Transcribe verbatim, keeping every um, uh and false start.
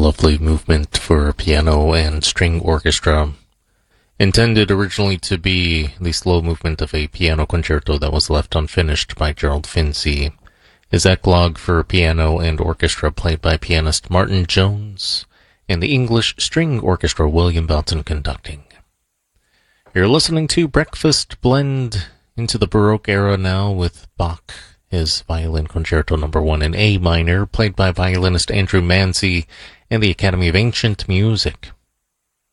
lovely movement for piano and string orchestra. Intended originally to be the slow movement of a piano concerto that was left unfinished by Gerald Finzi. His eclogue for piano and orchestra played by pianist Martin Jones and the English String Orchestra William Belton conducting. You're listening to Breakfast Blend into the Baroque era now with Bach, his Violin Concerto number one in A minor, played by violinist Andrew Manzi and the Academy of Ancient Music.